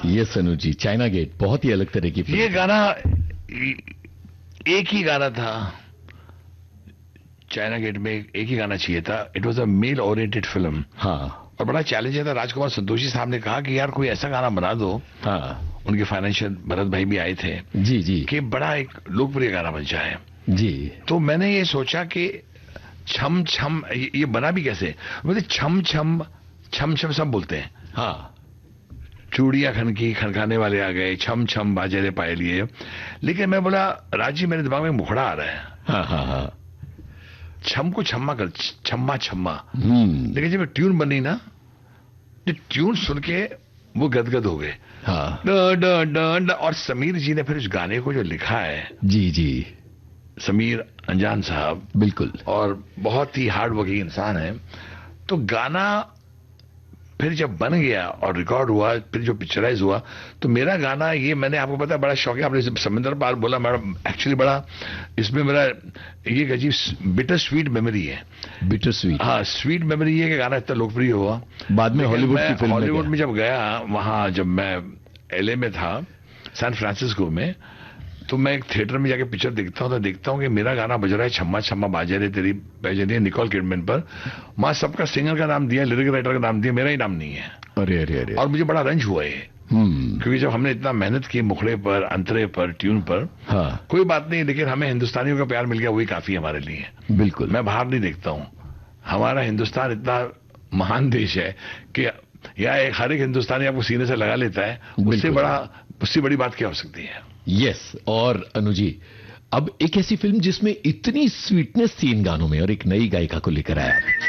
ये सनू जी, China gate बहुत ही अलग तरह की फिल्म। ये गाना एक ही गाना था चाइना गेट में, एक ही गाना चाहिए था। It was a mail oriented film. हाँ और बड़ा चैलेंज था। राजकुमार संतोषी साहब ने कहा कि यार कोई ऐसा गाना बना दो, हाँ उनके फाइनेंशियल भरत भाई भी आए थे, जी जी कि बड़ा एक लोकप्रिय गाना बन जाए। जी। तो मैंने ये सोचा कि छम छम, ये बना भी कैसे, मतलब छम छम छम छम सब बोलते हैं। हाँ चूड़ियां खनकी, खनकाने वाले आ गए, छम छम बाजे रे पाए लिए। लेकिन मैं बोला राजी, मेरे दिमाग में मुखड़ा आ रहा है, हाँ हाँ हाँ। छम को छम्मा कर, छम्मा छम्मा। हम्म। लेकिन जब ट्यून बनी ना, जो ट्यून सुन के वो गदगद हो गए। हाँ ड ड ड ड। और समीर जी ने फिर उस गाने को जो लिखा है, जी जी समीर अंजान साहब, बिल्कुल। और बहुत ही हार्ड वर्किंग इंसान है। तो गाना फिर जब बन गया और रिकॉर्ड हुआ, फिर जो पिक्चराइज हुआ, तो मेरा गाना ये, मैंने आपको पता बड़ा शौक है, आपने समुद्र पार बोला, मेरा एक्चुअली बड़ा इसमें मेरा ये एक अजीब बिटर स्वीट मेमोरी है। Bitter sweet. हाँ, स्वीट मेमोरी है कि गाना इतना लोकप्रिय हुआ। बाद में हॉलीवुड की फिल्म हॉलीवुड में जब गया, वहां जब मैं एलए में था, सैन फ्रांसिस्को में, तो मैं एक थिएटर में जाके पिक्चर देखता हूँ, तो देखता हूँ कि मेरा गाना बज रहा है, छम्मा छम्मा बाजे रे तेरी बाजे रे, निकोल किडमैन पर। वहां सबका सिंगर का नाम दिया, लिरिक राइटर का नाम दिया, मेरा ही नाम नहीं है। अरे अरे अरे। और मुझे बड़ा रंज हुआ ये, क्योंकि जब हमने इतना मेहनत की मुखड़े पर, अंतरे पर, ट्यून पर। हाँ कोई बात नहीं, लेकिन हमें हिंदुस्तानियों का प्यार मिल गया, वही काफी हमारे लिए। बिल्कुल। मैं बाहर नहीं देखता हूँ। हमारा हिंदुस्तान इतना महान देश है कि यहाँ हर एक हिंदुस्तानी आपको सीने से लगा लेता है, उससे बड़ी बात क्या हो सकती है। यस। और अनुजी, अब एक ऐसी फिल्म जिसमें इतनी स्वीटनेस थी इन गानों में, और एक नई गायिका को लेकर आया।